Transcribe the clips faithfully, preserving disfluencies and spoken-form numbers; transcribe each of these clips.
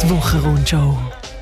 Wochenrundschau.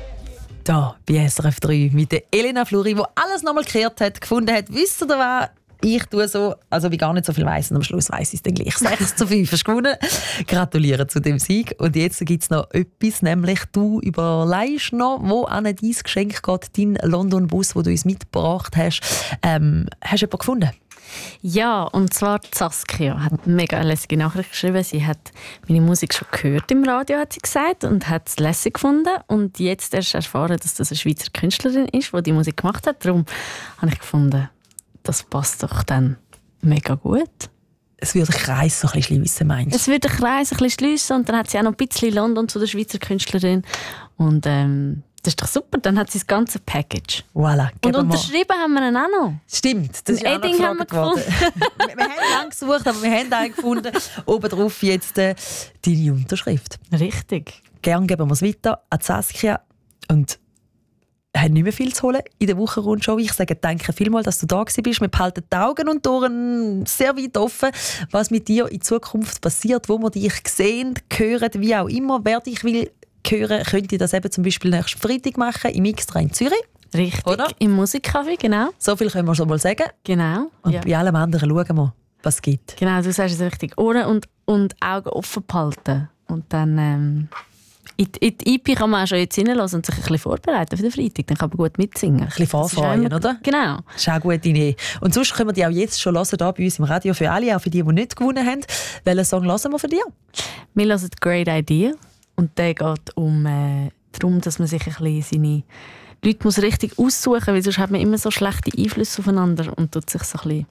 Da bei S R F drei mit der Elena Fluri, die alles nochmal gekehrt hat, gefunden hat. Wisst ihr was? Ich tue so, also ich gar nicht so viel weiss und am Schluss weiss ich es dann gleich. sechs zu fünf hast du gewonnen. Gratuliere zu dem Sieg. Und jetzt gibt es noch etwas, nämlich du überlegst noch, wo an dein Geschenk geht, dein London-Bus, den du uns mitgebracht hast. Ähm, hast du jemanden gefunden? Ja, und zwar Saskia hat eine mega lässige Nachricht geschrieben. Sie hat meine Musik schon gehört im Radio, hat sie gesagt, und hat es lässig gefunden. Und jetzt erst erfahren, dass das eine Schweizer Künstlerin ist, die die Musik gemacht hat. Darum habe ich gefunden, das passt doch dann mega gut. Es würde den Kreis so ein bisschen schliessen, meinst du? Es würde den Kreis ein bisschen schliessen und dann hat sie auch noch ein bisschen London zu der Schweizer Künstlerin. Und ähm, das ist doch super, dann hat sie das ganze Package. Voilà, und unterschrieben haben wir ihn auch noch. Stimmt, das ist auch Edding haben wir gefunden. wir, wir haben lange gesucht, aber wir haben einen gefunden. Oben drauf jetzt äh, deine Unterschrift. Richtig. Gerne geben wir es weiter an Saskia. Und haben nicht mehr viel zu holen in der Wochenrundschau. Ich sage danke vielmals, dass du da bist. Wir behalten die Augen und die Ohren sehr weit offen, was mit dir in Zukunft passiert, wo wir dich sehen, hören, wie auch immer. Wer dich will hören, könnt ihr das eben zum Beispiel nächsten Freitag machen, im Extra in Zürich. Richtig, oder? Im Musikcafé, genau. So viel können wir schon mal sagen. Genau. Und ja. bei allem anderen schauen wir, was es gibt. Genau, du sagst es richtig. Ohren und, und Augen offen behalten. Und dann ähm, in, in die E P kann man auch schon jetzt hineinlassen und sich ein bisschen vorbereiten für den Freitag. Dann kann man gut mitsingen. Ein bisschen vorfreuen, immer, oder? Genau. Das ist auch eine gute Idee. Und sonst können wir die auch jetzt schon hören, hier bei uns im Radio, für alle, auch für die, die nicht gewonnen haben. Welchen Song hören wir für dich? Wir hören «Great Idea». Und der geht um äh, darum, dass man sich ein bisschen seine Leute muss richtig aussuchen muss, weil sonst hat man immer so schlechte Einflüsse aufeinander und tut sich so ein bisschen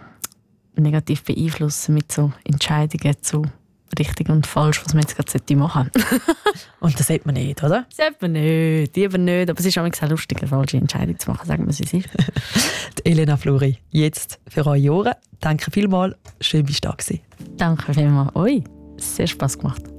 negativ beeinflussen mit so Entscheidungen zu richtig und falsch, was man jetzt gerade machen sollte. Und das sollte man nicht, oder? Das sollte man nicht, lieber nicht. Aber es ist auch sehr lustig, eine falsche Entscheidung zu machen, sagen wir es, wie es ist. Die Elena Fluri, jetzt für eure Ohren. Danke vielmals, schön, dass du da warst. Danke vielmals euch. Es hat sehr Spass gemacht.